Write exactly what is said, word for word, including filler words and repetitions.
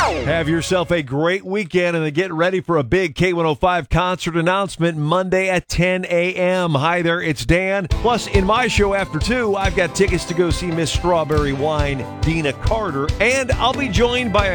Have yourself a great weekend and then get ready for a big K one oh five concert announcement Monday at ten a.m. Hi there, it's Dan. Plus, in my show after two, I've got tickets to go see Miss Strawberry Wine, Dina Carter, and I'll be joined by